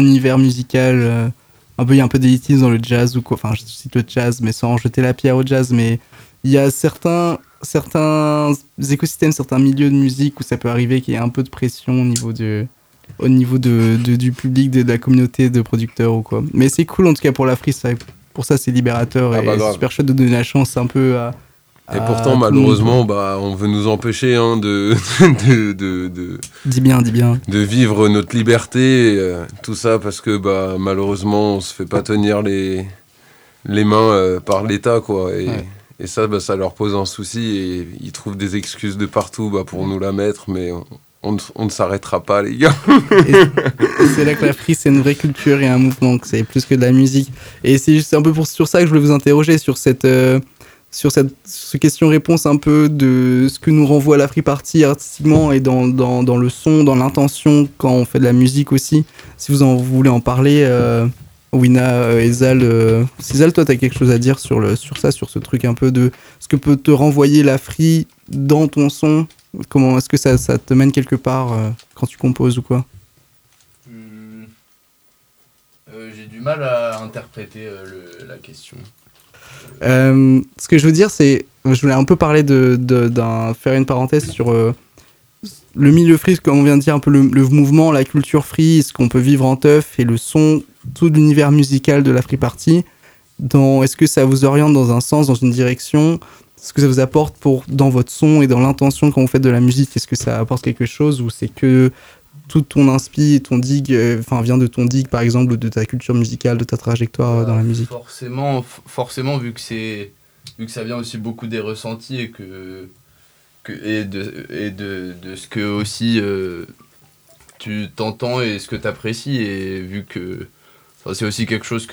univers musical, il y a un peu d'élitisme dans le jazz ou quoi. Enfin, je cite le jazz, mais sans jeter la pierre au jazz. Mais il y a certains écosystèmes, certains milieux de musique où ça peut arriver qu'il y ait un peu de pression au niveau du public, de la communauté de producteurs ou quoi. Mais c'est cool en tout cas pour la free, pour ça c'est libérateur et c'est super chouette de donner la chance un peu à et pourtant, malheureusement, on veut nous empêcher de Dis bien. De vivre notre liberté, tout ça, parce que malheureusement, on se fait pas tenir les mains par l'État, quoi. Et ça, ça leur pose un souci et ils trouvent des excuses de partout pour nous la mettre, mais on ne s'arrêtera pas, les gars. Et c'est là que la free, c'est une vraie culture et un mouvement, que c'est plus que de la musique. Et c'est juste un peu sur ça que je voulais vous interroger, sur cette question-réponse un peu de ce que nous renvoie la free party artistiquement et dans le son, dans l'intention quand on fait de la musique aussi. Si vous voulez en parler, Wina, Ezal, Zal, toi t'as quelque chose à dire sur ce truc un peu de ce que peut te renvoyer la free dans ton son. Comment est-ce que ça te mène quelque part quand tu composes ou quoi? J'ai du mal à interpréter la question. Ce que je veux dire, c'est, je voulais un peu parler faire une parenthèse sur le milieu free, comme on vient de dire, un peu le mouvement, la culture free, ce qu'on peut vivre en teuf et le son, tout l'univers musical de la free party. Est-ce que ça vous oriente dans un sens, dans une direction? Ce que ça vous apporte dans votre son et dans l'intention quand vous faites de la musique? Est-ce que ça apporte quelque chose ou c'est que tout ton inspi et ton dig vient de ton dig par exemple, ou de ta culture musicale, de ta trajectoire dans la musique? Forcément vu que ça vient aussi beaucoup des ressentis et de ce que aussi tu t'entends et ce que t'apprécies, et vu que c'est aussi quelque chose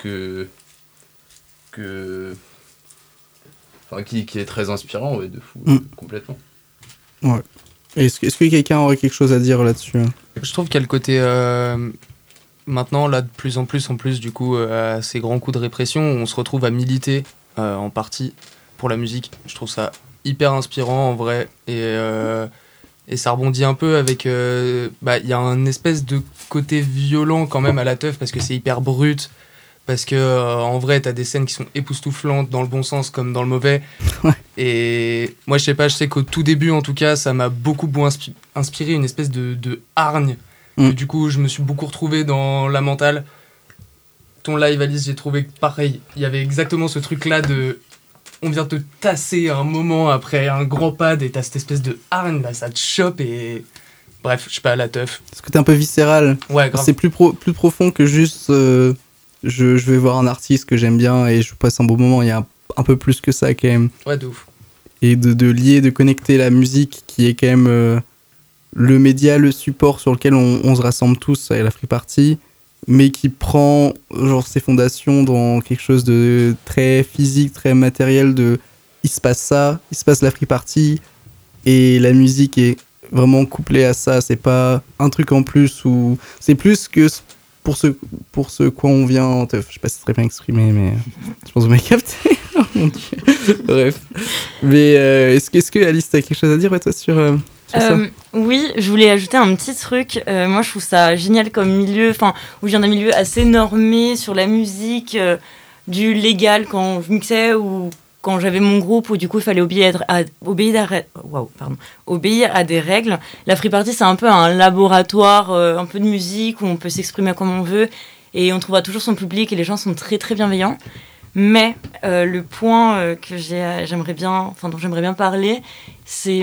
qui est très inspirant, de fou, complètement. Ouais. Est-ce que quelqu'un aurait quelque chose à dire là-dessus? Je trouve qu'il y a le côté maintenant là de plus en plus du coup à ces grands coups de répression, on se retrouve à militer en partie pour la musique. Je trouve ça hyper inspirant en vrai, et ça rebondit un peu avec y a un espèce de côté violent quand même à la teuf, parce que c'est hyper brut, parce que en vrai t'as des scènes qui sont époustouflantes dans le bon sens comme dans le mauvais. Ouais. Et moi je sais qu'au tout début en tout cas ça m'a beaucoup inspiré une espèce de hargne. Et du coup je me suis beaucoup retrouvé dans la mentale. Ton live, Alice, j'ai trouvé pareil, il y avait exactement ce truc là de on vient te tasser un moment après un grand pad et t'as cette espèce de hargne là, ça te chope, et bref, je sais pas, la teuf. Parce que t'es un peu viscéral. Ouais, grave. C'est plus profond que juste je vais voir un artiste que j'aime bien et je passe un beau moment. Il y a un peu plus que ça quand même. Ouais, de ouf. Et de lier, de connecter la musique qui est quand même le média, le support sur lequel on se rassemble tous à la free party, mais qui prend ses fondations dans quelque chose de très physique, très matériel, il se passe ça, il se passe la free party, et la musique est vraiment couplée à ça. C'est pas un truc en plus, ou c'est plus que pour ce quoi on vient en teuf. Je sais pas si c'est très bien exprimé, mais je pense que vous m'avez capté. Oh mon Dieu. Bref. Mais est-ce que Alice, t'as quelque chose à dire toi sur ça? Oui, je voulais ajouter un petit truc. Moi, je trouve ça génial comme milieu, où je viens d'un milieu assez normé sur la musique, du légal quand je mixais ou quand j'avais mon groupe, où du coup il fallait obéir à des règles. La free party, c'est un peu un laboratoire, un peu de musique où on peut s'exprimer comme on veut et on trouvera toujours son public et les gens sont très très bienveillants. Mais le point dont j'aimerais bien parler, c'est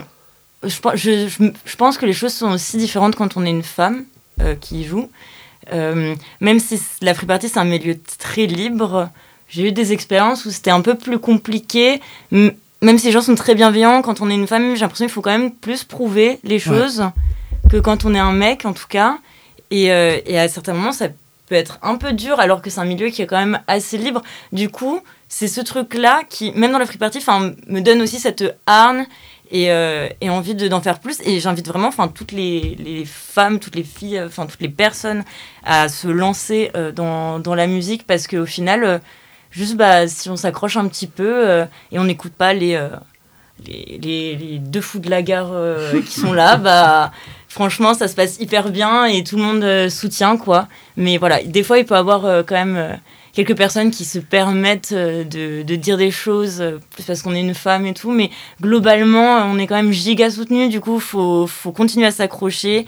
je pense que les choses sont aussi différentes quand on est une femme qui y joue. Même si la free party c'est un milieu très libre, j'ai eu des expériences où c'était un peu plus compliqué. Même si les gens sont très bienveillants, quand on est une femme, j'ai l'impression qu'il faut quand même plus prouver les choses que quand on est un mec, en tout cas. Et à certains moments, ça peut être un peu dur, alors que c'est un milieu qui est quand même assez libre. Du coup, c'est ce truc-là qui, même dans la free party, me donne aussi cette hargne et envie d'en faire plus. Et j'invite vraiment toutes les femmes, toutes les filles, toutes les personnes à se lancer dans la musique, parce qu'au final, juste si on s'accroche un petit peu et on n'écoute pas les deux fous de la gare qui sont là, franchement, ça se passe hyper bien et tout le monde soutient, quoi. Mais voilà, des fois, il peut y avoir quand même quelques personnes qui se permettent de dire des choses parce qu'on est une femme et tout. Mais globalement, on est quand même giga soutenus. Du coup, faut continuer à s'accrocher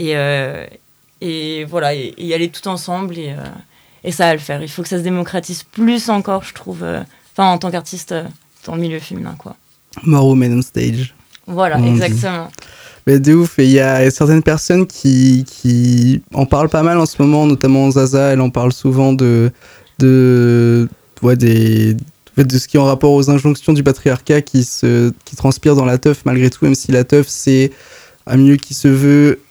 et voilà, et y aller tout ensemble. Et ça va le faire. Il faut que ça se démocratise plus encore, je trouve. En tant qu'artiste dans le milieu féminin, quoi. More women on stage. Voilà, exactement. Mais de ouf, et il y a certaines personnes qui en parlent pas mal en ce moment, notamment Zaza, elle en parle souvent de ce qui est en rapport aux injonctions du patriarcat qui transpire dans la teuf malgré tout, même si la teuf c'est un milieu qui se veut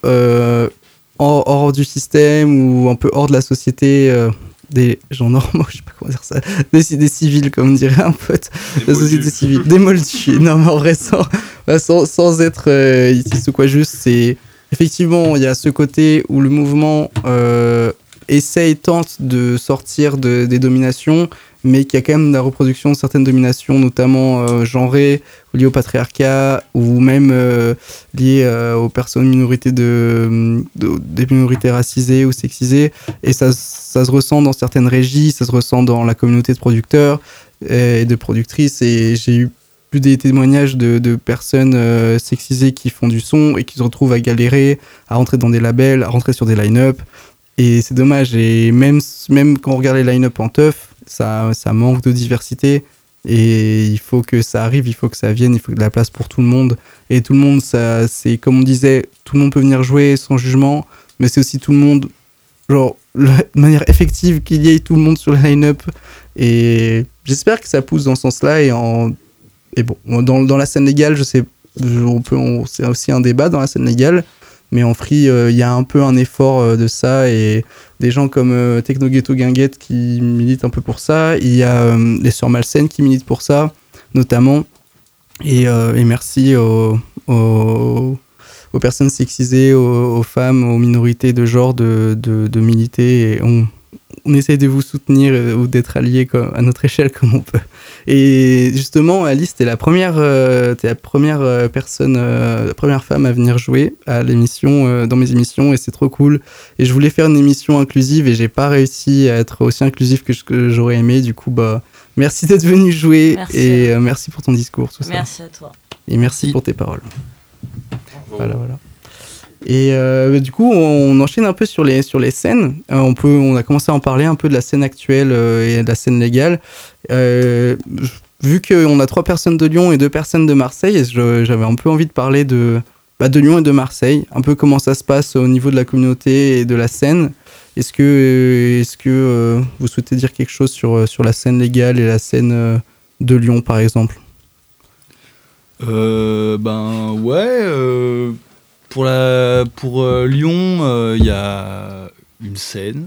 hors du système ou un peu hors de la société des gens normaux, je sais pas comment dire ça, des civils comme dirait un pote, la société civile, des moldus, non mais en vrai sans être ici ou quoi, juste c'est effectivement il y a ce côté où le mouvement tente de sortir des dominations, mais qu'il y a quand même la reproduction de certaines dominations, notamment genrées, liées au patriarcat, ou même liées aux personnes minorités des minorités racisées ou sexisées. Et ça se ressent dans certaines régies, ça se ressent dans la communauté de producteurs et de productrices. Et j'ai eu plus des témoignages de personnes sexisées qui font du son et qui se retrouvent à galérer, à rentrer dans des labels, à rentrer sur des line-up. Et c'est dommage. Et même quand on regarde les line-up en teuf, ça manque de diversité. Et il faut que ça arrive, il faut que ça vienne, il faut de la place pour tout le monde. Et tout le monde, c'est comme on disait, tout le monde peut venir jouer sans jugement, mais c'est aussi tout le monde, genre, de manière effective, qu'il y ait tout le monde sur le line-up. Et j'espère que ça pousse dans ce sens-là. Et bon, dans la scène légale, je sais, c'est aussi un débat dans la scène légale. Mais en free, il y a un peu un effort de ça, et des gens comme Techno Ghetto Guinguette qui militent un peu pour ça. Il y a les Sœurs Malsaines qui militent pour ça, notamment. Et merci aux personnes sexisées, aux femmes, aux minorités de genre de militer. Et on essaye de vous soutenir ou d'être alliés à notre échelle comme on peut. Et justement, Alice, t'es la première personne, la première femme à venir jouer à l'émission, dans mes émissions, et c'est trop cool. Et je voulais faire une émission inclusive et j'ai pas réussi à être aussi inclusif que j'aurais aimé. Du coup, merci d'être venu jouer. Merci. Et merci pour ton discours, tout ça. Merci à toi. Et merci pour tes paroles. Voilà. Et du coup, on enchaîne un peu sur les scènes. On a commencé à en parler un peu de la scène actuelle et de la scène légale. Vu qu'on a 3 personnes de Lyon et 2 personnes de Marseille, j'avais un peu envie de parler de Lyon et de Marseille, un peu comment ça se passe au niveau de la communauté et de la scène. Est-ce que vous souhaitez dire quelque chose sur la scène légale et la scène de Lyon, par exemple ? Pour Lyon, il y a une scène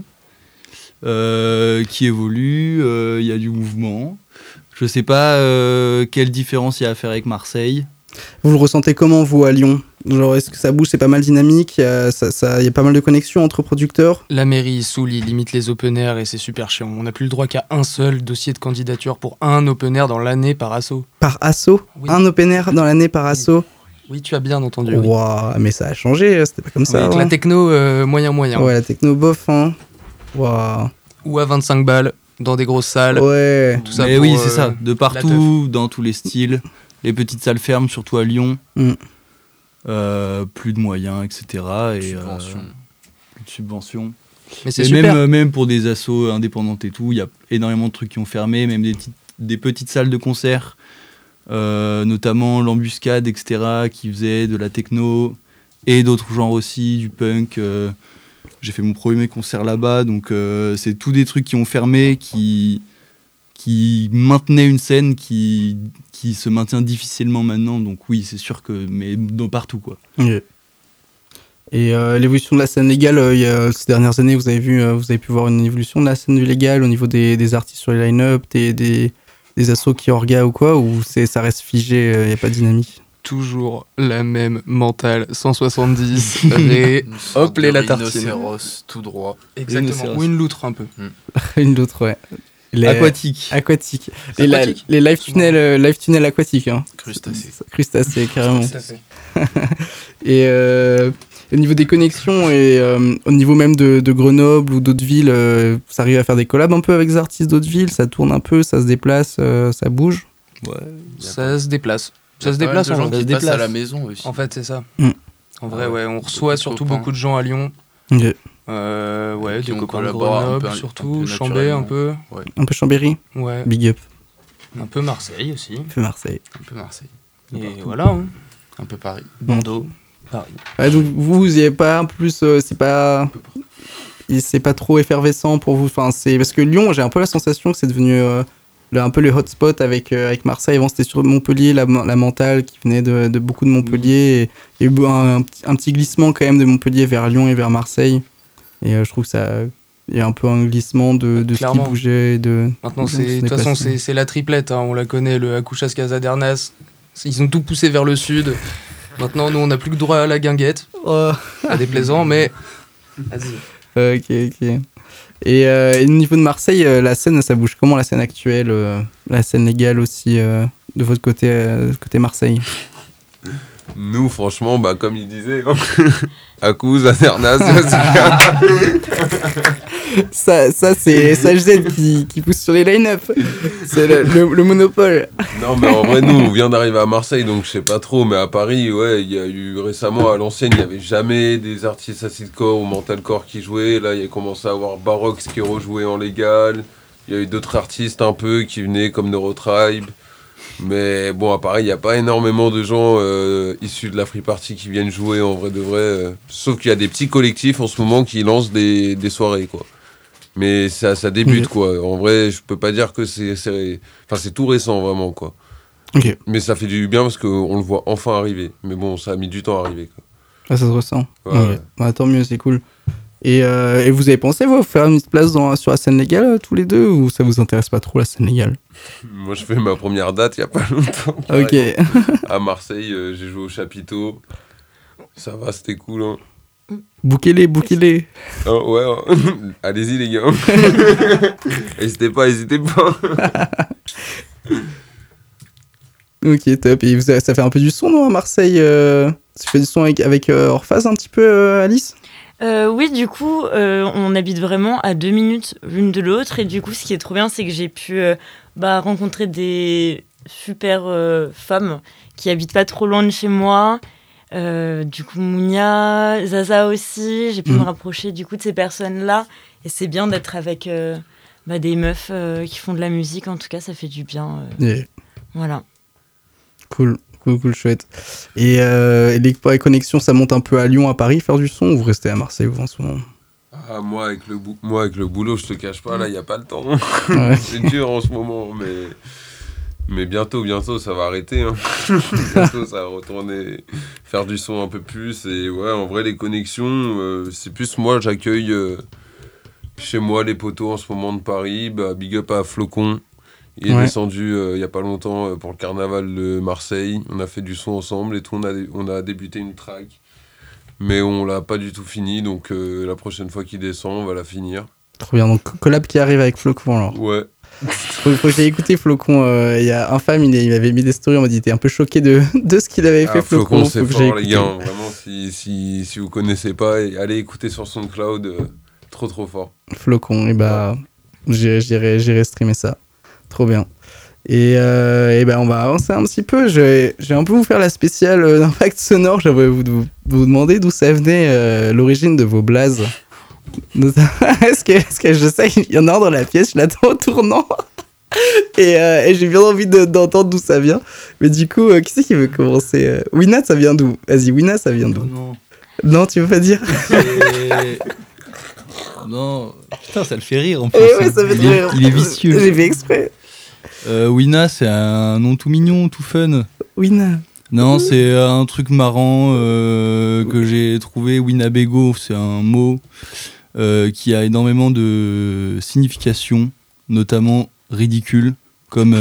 qui évolue, il y a du mouvement. Je sais pas quelle différence il y a à faire avec Marseille. Vous le ressentez comment, vous, à Lyon ? Genre, est-ce que ça bouge, c'est pas mal dynamique, il y a pas mal de connexions entre producteurs ? La mairie saoule, il limite les open air et c'est super chiant. On n'a plus le droit qu'à un seul dossier de candidature pour un open air dans l'année par asso. Par asso ? Oui. Un open air dans l'année par asso ? Oui, tu as bien entendu. Wow, mais ça a changé, c'était pas comme ça. Avec la techno, moyen. Ouais, la techno bof, hein. Wow. Ou à 25 balles, dans des grosses salles. Ouais. Tout ça. Mais oui, c'est ça. De partout, dans tous les styles. Les petites salles ferment, surtout à Lyon. Plus de moyens, etc. Et plus de subventions. Mais c'est super. Même pour des assos indépendantes et tout, il y a énormément de trucs qui ont fermé, même des petites salles de concert. Notamment l'Embuscade, etc., qui faisait de la techno et d'autres genres aussi, du punk. J'ai fait mon premier concert là-bas, donc c'est tous des trucs qui ont fermé, qui maintenaient une scène qui se maintient difficilement maintenant. Donc oui, c'est sûr mais partout, quoi. Okay. Et l'évolution de la scène légale, ces dernières années, vous avez pu voir une évolution de la scène légale au niveau des artistes sur les line-up, des assos qui orga ou quoi, ou ça reste figé, il n'y a pas de dynamique? Toujours la même mentale, 170, hop, les la tartine. Rhinocéros, tout droit. Exactement, ou une loutre un peu. Une loutre, ouais. Aquatique. Les live tunnels aquatiques. Hein. Crustacés, carrément. Crustacés. Et au niveau des connexions et au niveau même de Grenoble ou d'autres villes, ça arrive à faire des collabs un peu avec des artistes d'autres villes, ça tourne un peu, ça se déplace, ça bouge. Ouais. Ça se déplace. Il y a Ça se pas mal déplace, de on gens se qui passent déplace. à la maison aussi. En fait, c'est ça. Mm. En vrai, Ouais. ouais, on reçoit Beaucoup de surtout copains. beaucoup de gens à Lyon. Ok. Ouais, Qui des ont copains de collaboré un Grenoble peu surtout, Chambé naturellement. un peu. Un peu Chambéry, Ouais, big up, un peu Marseille aussi. un peu Marseille. Un peu Marseille. Et Partout. voilà, hein. Un peu Paris. Bordeaux, Paris. Ouais, donc vous y avez pas en plus, c'est pas trop effervescent pour vous. Enfin, c'est parce que Lyon, j'ai un peu la sensation que c'est devenu un peu le hotspot avec Marseille. Avant, c'était sur Montpellier, la mentale qui venait de beaucoup de Montpellier. Et il y a eu un petit glissement quand même de Montpellier vers Lyon et vers Marseille. Et je trouve que ça, il y a un peu un glissement de ce qui Clairement. bougeait. Maintenant, Ce de n'est toute pas façon, si- c'est la triplette, hein, on la connaît, le Akouchas Casadernas. Ils ont tout poussé vers le sud. Maintenant, nous, on n'a plus que droit à la guinguette. Pas déplaisant, mais. Vas-y. Ok. Et au niveau de Marseille, la scène, ça bouge comment, la scène actuelle, la scène légale aussi, de votre côté Marseille? Nous, franchement, bah, comme il disait, Akous, Adernas, Ça c'est SHZ qui pousse sur les line-up. C'est le monopole. non, mais en vrai, nous, on vient d'arriver à Marseille, donc je sais pas trop, mais à Paris, ouais, il y a eu récemment, à l'ancienne, il n'y avait jamais des artistes acidcore ou mentalcore qui jouaient. Là, il y a commencé à avoir Barox qui rejouait en légal. Il y a eu d'autres artistes un peu qui venaient comme Neurotribe. Mais bon, à Paris, il n'y a pas énormément de gens issus de la Free Party qui viennent jouer en vrai de vrai. Sauf qu'il y a des petits collectifs en ce moment qui lancent des soirées, quoi. Mais ça débute, quoi. En vrai, je peux pas dire que c'est tout récent, vraiment, quoi. Ok, Mais ça fait du bien parce qu'on le voit enfin arriver. Mais bon, ça a mis du temps à arriver, quoi. ça se ressent. Ouais, Ok. ouais. Bah, tant mieux, c'est cool. Et vous avez pensé, vous, faire une petite place sur la scène légale, tous les deux, ou ça vous intéresse pas trop, la scène légale? Moi, je fais ma première date il y a pas longtemps. Ok. À Marseille, j'ai joué au Chapiteau. Ça va, c'était cool, hein. Bouquez-les. Oh, ouais, hein. Allez-y, les gars. N'hésitez pas. Ok, top. Et ça fait un peu du son, non, à Marseille Tu fais du son avec Orphase un petit peu, Alice? Oui, du coup, on habite vraiment à 2 minutes l'une de l'autre. Et du coup, ce qui est trop bien, c'est que j'ai pu rencontrer des super femmes qui habitent pas trop loin de chez moi. Du coup, Mounia, Zaza aussi. J'ai pu me rapprocher du coup de ces personnes-là. Et c'est bien d'être avec des meufs qui font de la musique. En tout cas, ça fait du bien. Yeah. Voilà. Cool, chouette. Et les connexions, ça monte un peu à Lyon, à Paris, faire du son, ou vous restez à Marseille, vous, en ce moment? Ah, moi, avec le boulot, je te cache pas, là, il n'y a pas le temps. Ouais. C'est dur en ce moment, mais bientôt, ça va arrêter. Hein. Bientôt, ça va retourner faire du son un peu plus. Et ouais, en vrai, les connexions, c'est plus moi, j'accueille chez moi les potos en ce moment de Paris. Bah, big up à Flocon. Il est descendu il n'y a pas longtemps pour le carnaval de Marseille. On a fait du son ensemble et tout. On a débuté une track. Mais on l'a pas du tout fini. Donc la prochaine fois qu'il descend, on va la finir. Trop bien. Donc, collab qui arrive avec Flocon, alors. Ouais. Faut que j'ai écouté Flocon. Il y a Infâme, il avait mis des stories, on m'a dit, il était un peu choqué de ce qu'il avait fait, Flocon. C'est Faut que j'ai fort, les écouté. gars. Hein. Vraiment, si vous connaissez pas, allez écouter sur SoundCloud. Trop fort. Flocon, et j'irai streamer ça. Trop bien. Et on va avancer un petit peu. Je vais un peu vous faire la spéciale d'impact sonore. J'aimerais vous demander d'où ça venait l'origine de vos blazes. Est-ce que je sais qu'il y en a un dans la pièce, je l'attends au tournant. Et j'ai bien envie d'entendre d'où ça vient. Mais du coup, qui c'est qui veut commencer? Winna, ça vient d'où? Vas-y, Winna, ça vient d'où? Non, Tu veux pas dire? non, putain, ça le fait rire en plus. Ouais, ça fait rire. Il est vicieux. J'ai fait exprès. Winna, c'est un nom tout mignon, tout fun. Winna. Non, c'est un truc marrant que j'ai trouvé. Winnebago, c'est un mot qui a énormément de signification, notamment ridicule, comme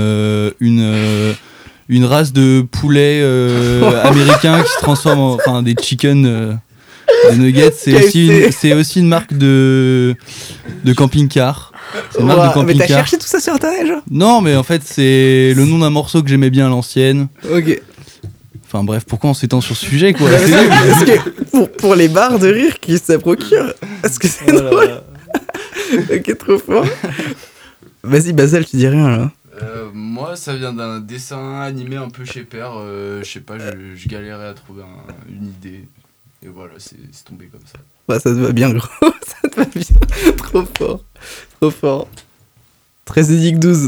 une race de poulets américains qui se transforment en des chicken, des nuggets. C'est aussi une marque de camping-car. C'est une marque de Mais t'as camping-car. cherché tout ça sur internet, genre? Non, mais en fait, c'est le nom d'un morceau que j'aimais bien à l'ancienne. Ok. Enfin bref, pourquoi on s'étend sur ce sujet quoi? Parce que pour les barres de rire qui ça procure, est-ce que c'est drôle? Ok, trop fort. Vas-y, Basel, tu dis rien là. Moi, ça vient d'un dessin animé un peu chez Père. Je sais pas, je galérais à trouver une idée. Et voilà, c'est tombé comme ça. Bah, ça te va bien, gros. Ça te va bien. Trop fort. Trop fort. 13 édiques 12.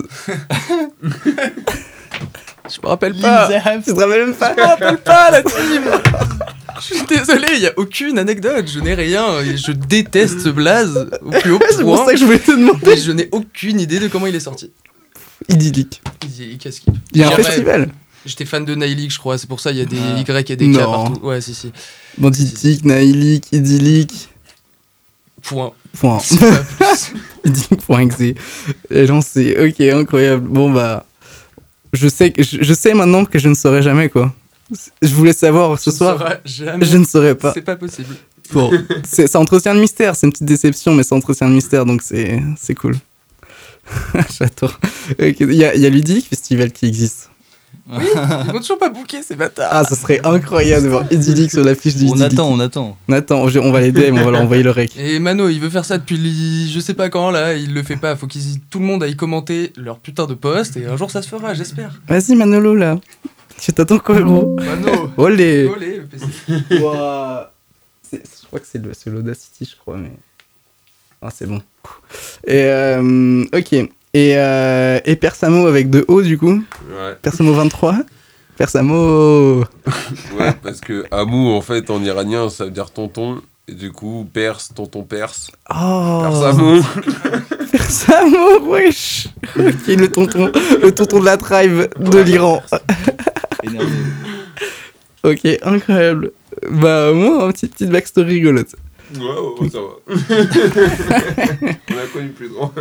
Je me rappelle pas. Tu te rappelles même pas? Je me rappelle pas la team. Je suis désolé, il y a aucune anecdote, je n'ai rien. Et je déteste ce blaze au plus haut C'est pour point. ça que je voulais te demander. Mais je n'ai aucune idée de comment il est sorti. Idyllique. Qu'est-ce qu'il... Il y a un J'avais- festival. J'étais fan de Naïlik, je crois, c'est pour ça il y a des Y et des K Non. partout. Ouais, si. Banditique, naïlique, idyllique. Point. Point. C'est pas plus. Idyllique.exe. Et j'en sais. Ok, incroyable. Bon, bah. Je sais maintenant que je ne saurais jamais, quoi. Je voulais savoir ce Tu ne soir. sauras jamais. Je ne saurais pas. C'est pas possible. Bon, ça entretient le mystère. C'est une petite déception, mais ça entretient le mystère, donc c'est cool. J'adore. Ok, il y a Ludique Festival qui existe. Ils m'ont toujours pas booké ces bâtards. Ah, ça serait incroyable de voir Idyllique sur l'affiche du On Idyllique. attend. Attends, on va l'aider, mais on va leur envoyer le rec. Et Mano, il veut faire ça depuis je sais pas quand là, il le fait pas. Faut tout le monde aille commenter leur putain de post et un jour ça se fera, j'espère. Vas-y, Manolo, là. Je t'attends quoi, gros? Mano, Olé. olé le PC. Ouah. Je crois que c'est l'Audacity, je crois, mais... Ah, c'est bon. Et, ok. Et Persamo avec 2 O, du coup. Ouais. Persamo 23. Persamo... Ouais, parce que Amou, en fait, en iranien, ça veut dire tonton. Et du coup, Perse, tonton Perse. Oh. Persamou. Persamo, wesh. Ok, le tonton de la tribe de l'Iran. Énervé. Ok, incroyable. Bah, moi, une petite backstory rigolote. Ouais, ça va. On a connu plus grand.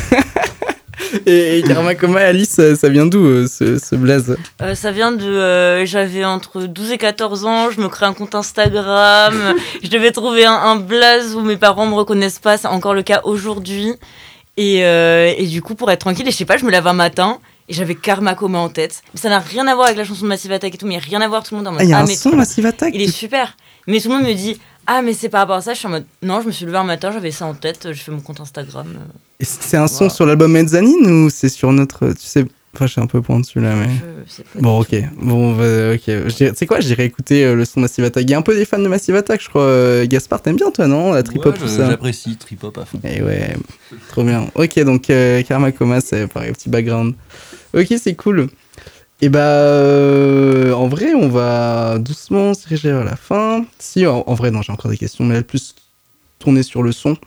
Et Karmakoma, Alice, ça vient d'où, ce blaze? Ça vient de... j'avais entre 12 et 14 ans, je me crée un compte Instagram, je devais trouver un blaze où mes parents me reconnaissent pas, c'est encore le cas aujourd'hui. Et du coup, pour être tranquille, et je sais pas, je me lève un matin et j'avais Karmakoma en tête. Mais ça n'a rien à voir avec la chanson de Massive Attack et tout, mais rien à voir, tout le monde est en mode... Ah, il y a un mais son Massive Attack? il est super. Mais tout le monde me dit... Ah, mais c'est par rapport à ça, je suis en mode... Non, je me suis levé un matin, j'avais ça en tête, j'ai fait mon compte Instagram. Et c'est un son Voilà. sur l'album Mezzanine ou c'est sur notre... Tu sais... Enfin, je suis un peu pointu là, mais... Je sais pas. Bon, du ok. Bon, bah, ok. Tu sais quoi, j'irai écouter le son Massive Attack. Il y a un peu des fans de Massive Attack, je crois. Gaspard, t'aimes bien, toi, non? La trip-hop, Ouais, tout ça. j'apprécie, trip-hop à fond. Et ouais, trop bien. Ok, donc Karmakoma, c'est pareil, petit background. Ok, c'est cool. Et bah, en vrai, on va doucement se diriger vers la fin. Si, en vrai, non, j'ai encore des questions, mais elle plus tourner sur le son.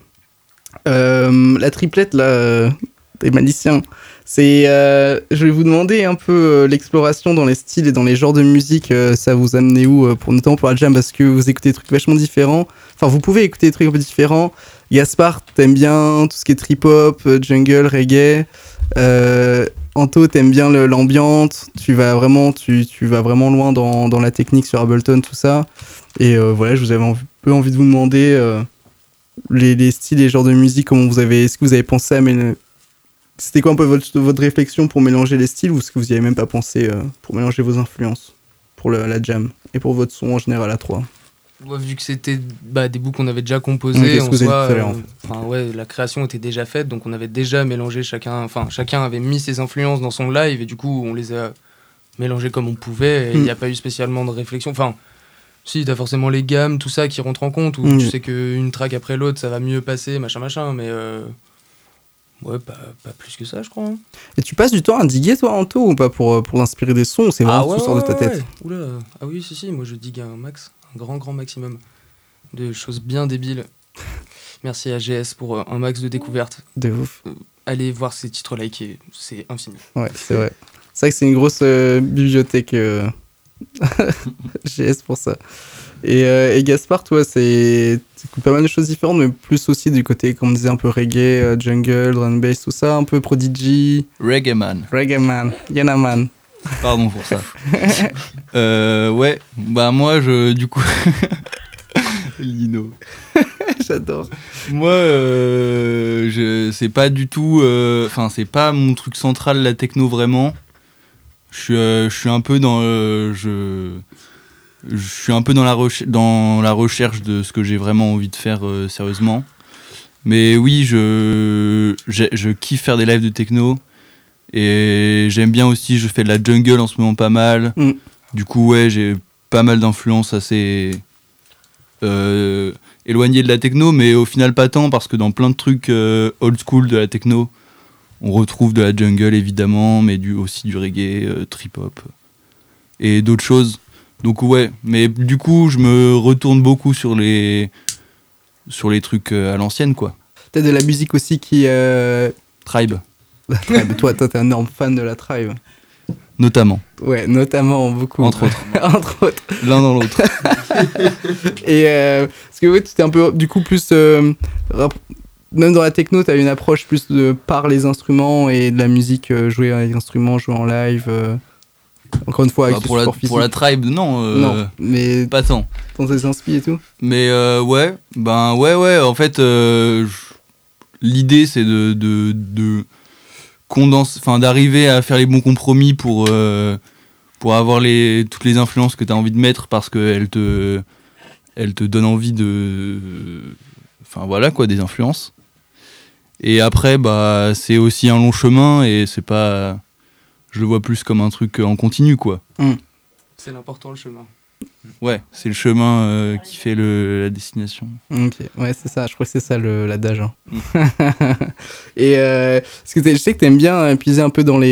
La triplette, là, des maliciens, c'est... je vais vous demander un peu l'exploration dans les styles et dans les genres de musique. Ça vous amenait où, notamment pour la jam, parce que vous écoutez des trucs vachement différents. Enfin, vous pouvez écouter des trucs un peu différents. Gaspard, t'aimes bien tout ce qui est trip-hop, jungle, reggae. Anto, t'aimes bien l'ambiance. Tu vas vraiment loin dans la technique sur Ableton, tout ça. Et voilà, je vous avais un peu envie de vous demander les styles et genres de musique, est-ce que vous avez pensé à c'était quoi un peu votre réflexion pour mélanger les styles, ou est-ce que vous n'y avez même pas pensé pour mélanger vos influences pour la jam et pour votre son en général à 3? Ouais, vu que c'était des bouts qu'on avait déjà Oui, composés, qu'est-ce que vous avez dit tout à l'heure, en fait. enfin ouais, la création était déjà faite, donc on avait déjà mélangé chacun avait mis ses influences dans son live et du coup on les a mélangées comme on pouvait et il n'y a pas eu spécialement de réflexion. Enfin, si, t'as forcément les gammes, tout ça qui rentre en compte, où tu sais qu'une track après l'autre ça va mieux passer, machin, mais ouais, pas plus que ça, je crois. Hein. Et tu passes du temps à diguer, toi, Anto, ou pas, pour inspirer des sons, ou c'est vraiment tout sort de ta tête? Ouais. Oula. Ah oui, si, moi je digue un max, un grand maximum de choses bien débiles. Merci à GS pour un max de découvertes. De ouf. Allez voir ces titres-là, c'est infini. Ouais, c'est vrai. C'est vrai que c'est une grosse bibliothèque GS pour ça. Et Gaspard, toi, tu écoutes pas mal de choses différentes, mais plus aussi du côté, comme on disait, un peu reggae, jungle, drum and bass, tout ça, un peu Prodigy. Reggae man. Reggae man, Yana man. Pardon pour ça. Ouais, bah moi, du coup... Lino. J'adore. Moi, c'est pas du tout... Enfin, c'est pas mon truc central, la techno, vraiment. Je suis un peu dans je suis un peu dans la recherche de ce que j'ai vraiment envie de faire sérieusement. Mais oui, je kiffe faire des lives de techno. Et j'aime bien aussi, je fais de la jungle en ce moment pas mal. Du coup, ouais, j'ai pas mal d'influences assez éloignées de la techno, mais au final pas tant, parce que dans plein de trucs old school de la techno, on retrouve de la jungle évidemment, mais aussi du reggae, trip-hop et d'autres choses. Donc ouais, mais du coup, je me retourne beaucoup sur les trucs à l'ancienne, quoi. T'as de la musique aussi qui... Tribe. La tribe. Toi, t'es un énorme fan de la tribe. Notamment. Ouais, notamment, beaucoup. Entre autres. Entre autres. L'un dans l'autre. Et parce que ouais, tu t'es un peu, du coup, plus... même dans la techno, t'as une approche plus par les instruments et de la musique jouée avec l'instrument, jouée en live. Encore une fois, avec pour la tribe, non, mais pas tant. Dans tes inspi et tout. Mais ouais, en fait, l'idée c'est de condenser, enfin d'arriver à faire les bons compromis pour avoir toutes les influences que tu as envie de mettre, parce qu'elles te donnent envie enfin voilà quoi, des influences. Et après, bah c'est aussi un long chemin, et c'est pas... Je le vois plus comme un truc en continu, quoi. C'est l'important, le chemin. Ouais, c'est le chemin qui fait la destination. Ok, ouais, c'est ça. Je crois que c'est ça l'adage. Hein. Et parce que je sais que t'aimes bien puiser un peu dans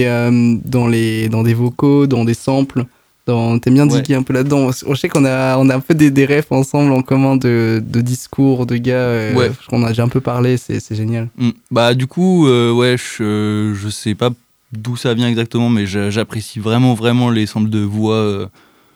des vocaux, dans des samples. T'aimes bien diguer un peu là-dedans. Je sais qu'on a un peu des refs ensemble en commun de discours de gars. Ouais. On a déjà un peu parlé. C'est génial. Bah du coup, ouais, je sais pas d'où ça vient exactement, mais j'apprécie vraiment les samples de voix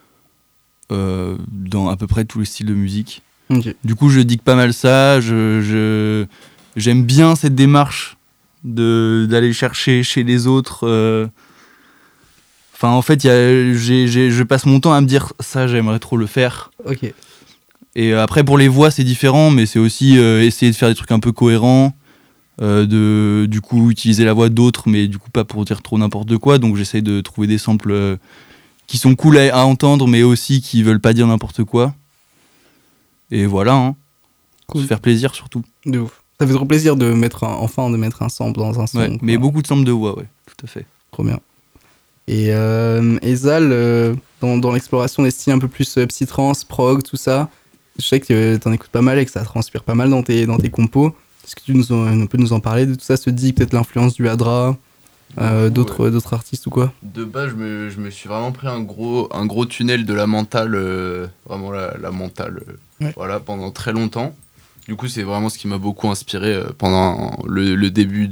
dans à peu près tous les styles de musique. Okay. Du coup, je digue pas mal ça. J'aime bien cette démarche d'aller chercher chez les autres. Enfin, en fait, je passe mon temps à me dire ça, j'aimerais trop le faire. Ok. Et après, pour les voix, c'est différent, mais c'est aussi essayer de faire des trucs un peu cohérents. Du coup utiliser la voix d'autres, mais du coup pas pour dire trop n'importe quoi, donc j'essaie de trouver des samples qui sont cool à entendre, mais aussi qui veulent pas dire n'importe quoi, et voilà, hein. Cool. Se faire plaisir surtout. De ouf. Ça fait trop plaisir de mettre un sample dans un son. Ouais, mais beaucoup de samples de voix, ouais, tout à fait. Trop bien. Et Zal, dans l'exploration des styles un peu plus psytrance, prog, tout ça, je sais que t'en écoutes pas mal et que ça transpire pas mal dans tes compos. Est-ce que tu peux nous en parler de tout ça? Se dit peut-être l'influence du Hadra, d'autres artistes ou quoi? De base, je me suis vraiment pris un gros tunnel de la mentale, vraiment la mentale, voilà, pendant très longtemps. Du coup, c'est vraiment ce qui m'a beaucoup inspiré pendant le début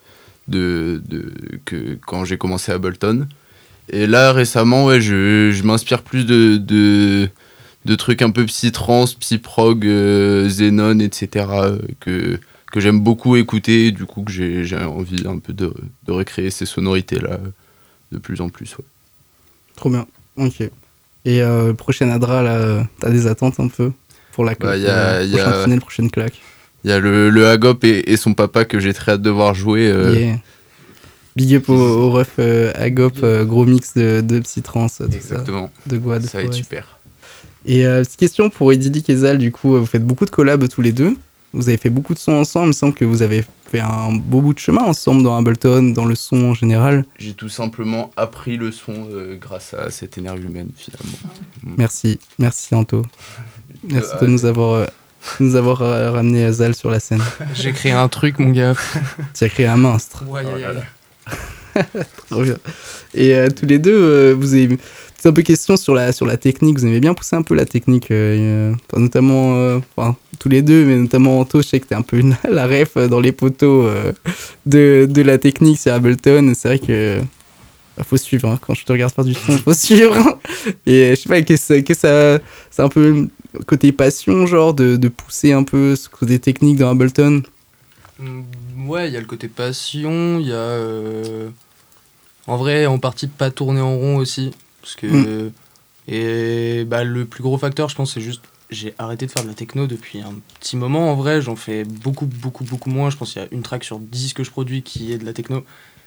quand j'ai commencé à Ableton. Et là, récemment, ouais, je m'inspire plus de trucs un peu psy-trance, psy-prog, Xenon, etc. que j'aime beaucoup écouter, du coup que j'ai envie un peu de recréer ces sonorités-là de plus en plus. Ouais. Trop bien, ok. Et prochaine Hadra, là, t'as des attentes un peu pour la claque, prochain tunnel, prochaine claque? Il y a le Agop et son papa que j'ai très hâte de voir jouer. Yeah. Big up au ref Agop, gros mix de psytrance, tout exactement. Ça, de Guad. Ça va être super. Et petite question pour Idyllic et Zal, du coup, vous faites beaucoup de collabs tous les deux. Vous avez fait beaucoup de sons ensemble, il me semble que vous avez fait un beau bout de chemin ensemble dans Ableton, dans le son en général. J'ai tout simplement appris le son grâce à cette énergie humaine, finalement. Merci Anto. Merci de nous avoir ramené Zal sur la scène. J'ai créé un truc, mon gars. Tu as créé un monstre. Ouais, Trop bien. Et tous les deux, vous avez... C'est un peu question sur la technique. Vous aimez bien pousser un peu la technique, notamment tous les deux, mais notamment Anto. Je sais que t'es un peu la ref dans les poteaux de la technique sur Ableton. C'est vrai que faut suivre. Hein. Quand je te regarde faire du son, faut suivre. Et je sais pas, que ça, c'est un peu côté passion, genre de pousser un peu ce côté technique dans Ableton. Ouais, il y a le côté passion. Il y a en vrai, en partie pas tourner en rond aussi. Parce que et bah, le plus gros facteur, je pense, c'est juste j'ai arrêté de faire de la techno depuis un petit moment. En vrai, j'en fais beaucoup moins. Je pense qu'il y a une track sur 10 que je produis qui est de la techno.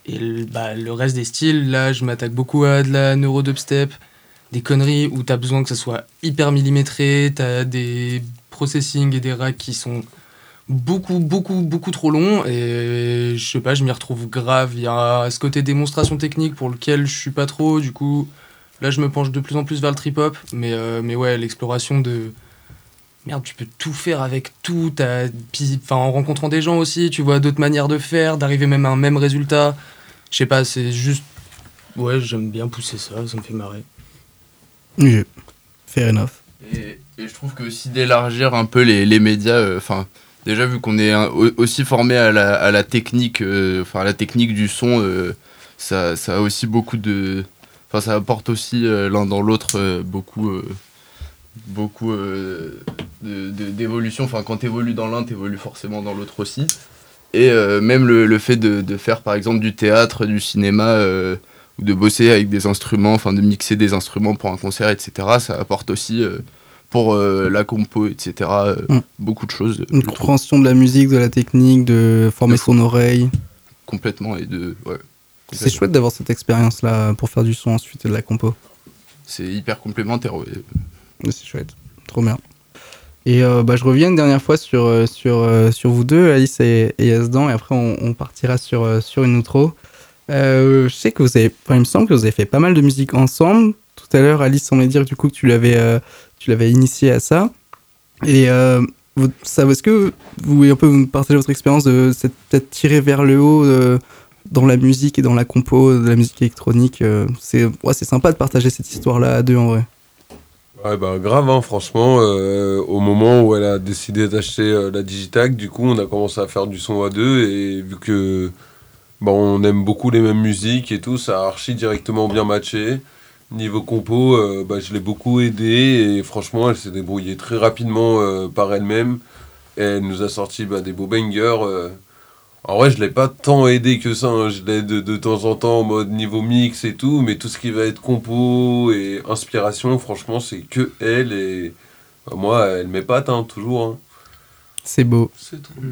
Et le reste des styles, là, je m'attaque beaucoup à de la neurodubstep, des conneries où t'as besoin que ça soit hyper millimétré, t'as des processing et des racks qui sont beaucoup trop longs, et je sais pas, je m'y retrouve grave. Il y a ce côté démonstration technique pour lequel je suis pas trop, du coup, là, je me penche de plus en plus vers le trip-hop, mais ouais, l'exploration de... Merde, tu peux tout faire avec tout, en rencontrant des gens aussi, tu vois d'autres manières de faire, d'arriver même à un même résultat. Je sais pas, c'est juste... Ouais, j'aime bien pousser ça me fait marrer. Oui, fair enough. Et je trouve que aussi d'élargir un peu les médias, déjà vu qu'on est aussi formé à la technique, à la technique du son, ça a aussi beaucoup de... Enfin, ça apporte aussi l'un dans l'autre beaucoup d'évolution. Enfin, quand t'évolues dans l'un, t'évolues forcément dans l'autre aussi. Et même le fait de faire par exemple du théâtre, du cinéma, ou de bosser avec des instruments, enfin de mixer des instruments pour un concert, etc., ça apporte aussi pour la compo, etc., beaucoup de choses. Une compréhension de la musique, de la technique, de former son oreille. Complètement. C'est chouette d'avoir cette expérience-là pour faire du son ensuite et de la compo. C'est hyper complémentaire, ouais. C'est chouette, trop bien. Et je reviens une dernière fois sur vous deux, Alice et Yazdan, et après on partira sur une outro. Je sais que il me semble que vous avez fait pas mal de musique ensemble. Tout à l'heure, Alice semblait dire du coup que tu l'avais initié à ça. Et est-ce que vous voulez un peu nous partager votre expérience de cette peut-être tirée vers le haut dans la musique et dans la compo de la musique électronique? C'est sympa de partager cette histoire-là à deux en vrai. Ouais, grave, hein, franchement, au moment où elle a décidé d'acheter la Digitag, du coup, on a commencé à faire du son à deux, et vu que on aime beaucoup les mêmes musiques et tout, ça a archi directement bien matché. Niveau compo, je l'ai beaucoup aidé, et franchement, elle s'est débrouillée très rapidement par elle-même, et elle nous a sorti des beaux bangers. En vrai, je l'ai pas tant aidé que ça, hein. Je l'aide de temps en temps en mode niveau mix et tout, mais tout ce qui va être compo et inspiration, franchement, c'est que elle, et moi, elle m'épate, hein, toujours. Hein. C'est beau. C'est trop.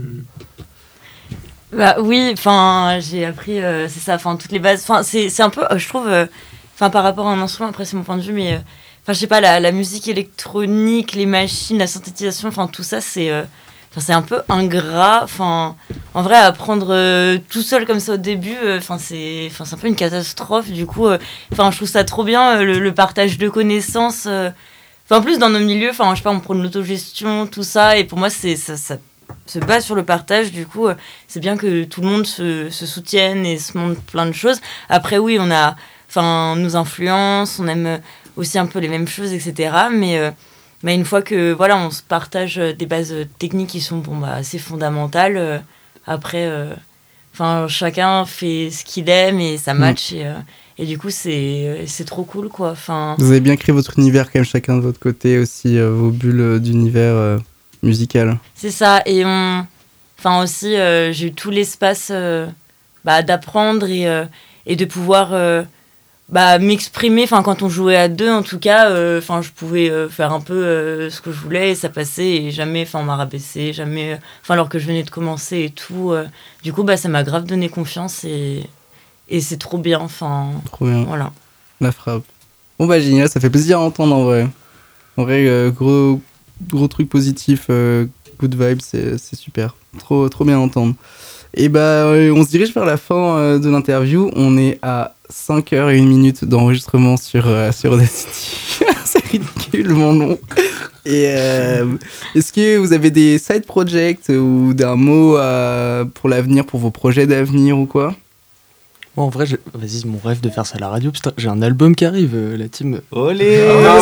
Oui, j'ai appris, c'est ça, toutes les bases. C'est un peu, je trouve, par rapport à un instrument, après c'est mon point de vue, mais je sais pas, la musique électronique, les machines, la synthétisation, tout ça, c'est un peu ingrat. En vrai, apprendre tout seul comme ça au début, c'est un peu une catastrophe. Du coup, je trouve ça trop bien, le partage de connaissances. En plus, dans nos milieux, je sais pas, on prend de l'autogestion, tout ça, et pour moi, ça se base sur le partage. Du coup, c'est bien que tout le monde se soutienne et se montre plein de choses. Après, oui, on a nos influences, on aime aussi un peu les mêmes choses, etc. Mais une fois que on se partage des bases techniques qui sont assez fondamentales, après chacun fait ce qu'il aime et ça match, et du coup c'est trop cool, quoi. Vous avez bien créé votre univers quand même, chacun de votre côté aussi, vos bulles d'univers musical. C'est ça, et aussi j'ai eu tout l'espace d'apprendre et de pouvoir m'exprimer. Quand on jouait à deux, en tout cas, je pouvais faire un peu ce que je voulais, et ça passait, et jamais on m'a rabaissé, jamais, alors que je venais de commencer et tout. Du coup, ça m'a grave donné confiance, et c'est trop bien. Trop bien. Voilà. La frappe. Bon, génial, ça fait plaisir à entendre en vrai. En vrai, gros truc positif, good vibes, c'est super. Trop bien à entendre. Et on se dirige vers la fin de l'interview. On est à 5h01 d'enregistrement sur Audacity. C'est ridicule, mon nom. Et est-ce que vous avez des side projects ou d'un mot pour l'avenir, pour vos projets d'avenir ou quoi? Bon, en vrai, vas-y, mon rêve de faire ça à la radio. Putain, j'ai un album qui arrive, la team. Olé,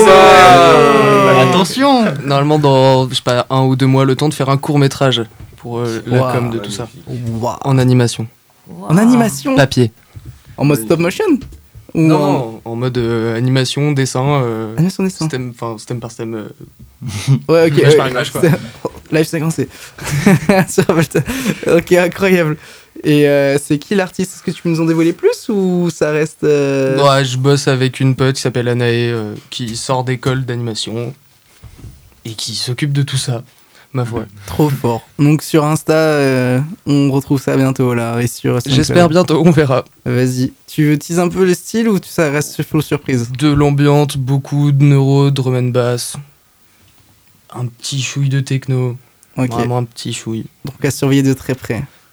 attention. Normalement, dans, je sais pas, 1 ou 2 mois, le temps de faire un court-métrage pour la com de tout ça. En animation. Wow. En animation? Papier. En mode stop motion? Ou Non, en mode animation, dessin. Animation, dessin. Stem par stem. Ouais, ok. Image par image, quoi. Live séquencé. Ok, incroyable. Et c'est qui l'artiste? Est-ce que tu peux nous en dévoiler plus ou ça reste... Ouais, je bosse avec une pote qui s'appelle Anaé, qui sort d'école d'animation et qui s'occupe de tout ça. Ma foi. Trop fort. Donc sur Insta, on retrouve ça bientôt là. Et sur SoundCloud. J'espère bientôt, on verra. Vas-y. Tu veux teaser un peu le style ou ça reste full surprise? De l'ambiance, beaucoup de neuro, drum and bass. Un petit chouille de techno. Ok. Vraiment un petit chouille. Donc à surveiller de très près.